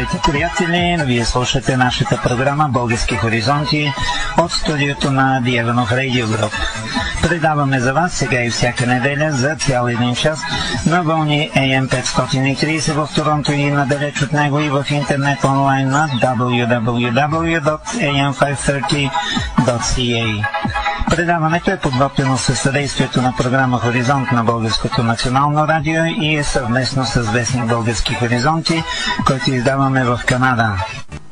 Здравейте, приятели! Вие слушате нашата програма Български хоризонти от студиото на Диеванов Радио Груп. Предаваме за вас сега и всяка неделя за цял един час на вълни AM 530 в Торонто и надалеч от него и в интернет онлайн на www.am530.ca. Предаването е подготвено със съдействието на програма Хоризонт на Българското национално радио и е съвместно с вестник Български хоризонти, който издаваме в Канада.